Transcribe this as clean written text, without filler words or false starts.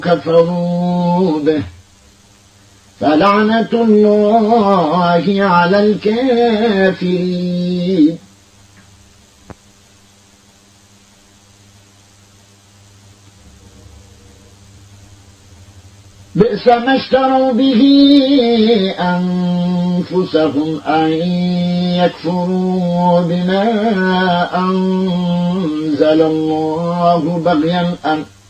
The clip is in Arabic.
كفروا به فلعنة الله على الكافرين. بئس ما اشتروا به أنفسهم أن يكفروا بما أنزل الله بغيا